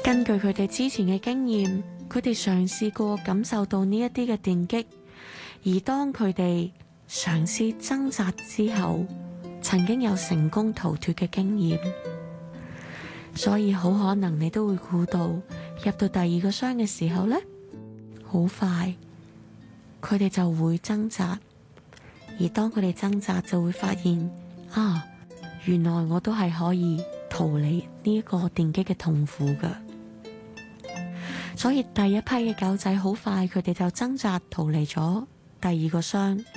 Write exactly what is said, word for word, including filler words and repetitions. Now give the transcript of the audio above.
根據佢哋之前嘅經驗，佢哋嘗試過感受到呢一啲嘅電擊，而當佢哋嘗試掙扎之後，曾經有成功逃脫嘅經驗。所以好可能你都會估到，入到第二個箱嘅時候呢，好快佢哋就會掙扎，而當佢哋掙扎就會發現啊，原來我都係可以逃離呢一個電擊嘅痛苦㗎。所以第一批嘅狗仔好快佢哋就掙扎逃離咗第二個箱，